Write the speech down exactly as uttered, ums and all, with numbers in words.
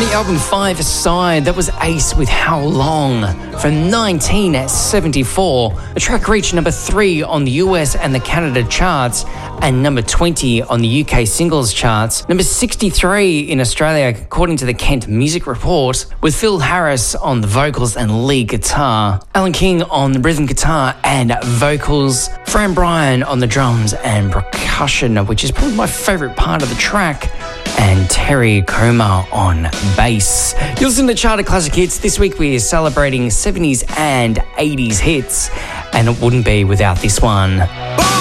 the album Five Aside, that was Ace with How Long from nineteen seventy-four. The track reached number three on the U S and the Canada charts and number twenty on the U K singles charts. Number sixty-three in Australia, according to the Kent Music Report, with Phil Harris on the vocals and lead guitar, Alan King on the rhythm guitar and vocals, Fran Bryan on the drums and percussion, which is probably my favourite part of the track, and Terry Comer on bass. You're listening to Charter Classic Hits. This week we are celebrating seventies and eighties hits, and it wouldn't be without this one.